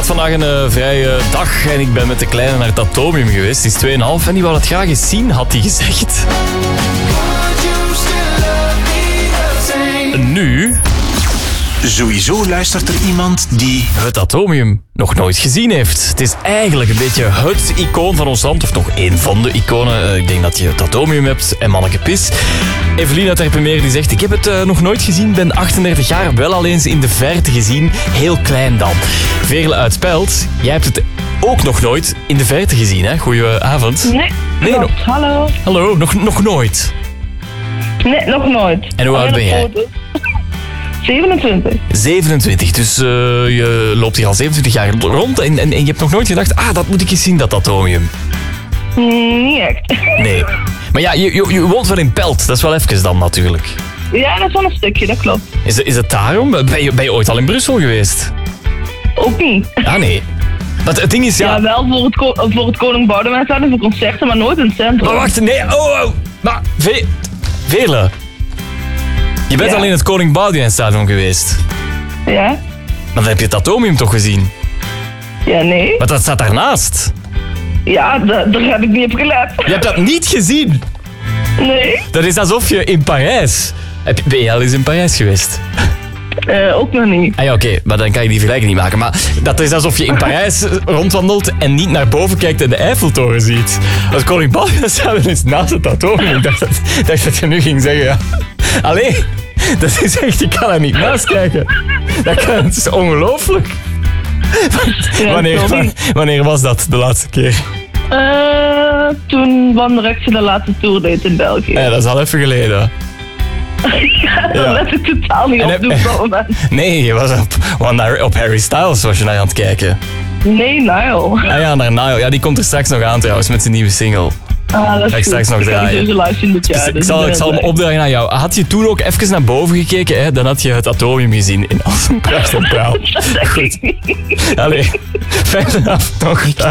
had vandaag een vrije dag en ik ben met de kleine naar het atomium geweest. Die is 2,5 en die wou het graag eens zien, had hij gezegd. En nu... Sowieso luistert er iemand die het atomium nog nooit gezien heeft. Het is eigenlijk een beetje het icoon van ons land, of nog één van de iconen. Ik denk dat je het atomium hebt en Manneke Pis. Evelien Terpemeer die zegt, ik heb het nog nooit gezien, ben 38 jaar, wel al eens in de verte gezien, heel klein dan. Veerle uit Pelt, jij hebt het ook nog nooit in de verte gezien, hè? Goedenavond. Nee, hallo. Hallo, nog nooit? Nee, nog nooit. En hoe oud ben jij? 27. 27, dus je loopt hier al 27 jaar rond en je hebt nog nooit gedacht, dat moet ik eens zien, dat atomium. Niet echt. Nee. Maar ja, je woont wel in Pelt, dat is wel even dan natuurlijk. Ja, dat is wel een stukje, dat klopt. Is het daarom? Ben je ooit al in Brussel geweest? Ook niet. Ah, nee. Maar het ding is, ja... Ja, wel voor het Koning Boudewijnstadion, voor concerten, maar nooit in het centrum. Maar wacht, nee, Maar, Veerle... Je bent al in het Koning Boudewijnstadion geweest. Ja? Maar dan heb je het atomium toch gezien? Ja, nee. Maar dat staat daarnaast. Ja, daar heb ik niet op gelet. Je hebt dat niet gezien? Nee. Dat is alsof je in Parijs... Ben je al eens in Parijs geweest? Ook nog niet. Ah ja, oké, maar dan kan je die vergelijking niet maken. Maar dat is alsof je in Parijs rondwandelt en niet naar boven kijkt en de Eiffeltoren ziet. Het Koning Boudewijnstadion is naast het atomium. Ik dacht dat je nu ging zeggen, ja. Allee, dat is echt, ik kan er niet naast kijken. Het is ongelooflijk. Ja, Wanneer was dat de laatste keer? Toen Van der Rechtse de laatste tour deed in België. Ja, dat is al even geleden. Dat let ik totaal niet op op dat moment. Nee, je was op Harry Styles was je naar aan het kijken. Nee, Niall. Ah ja, naar Niall. Ja, die komt er straks nog aan trouwens met zijn nieuwe single. Dat ga ik straks nog draaien. Ik zal hem opdragen aan jou. Had je toen ook even naar boven gekeken, hè? Dan had je het atomium gezien in al zijn pracht en praal. Goed. Allee, fijne avond nog.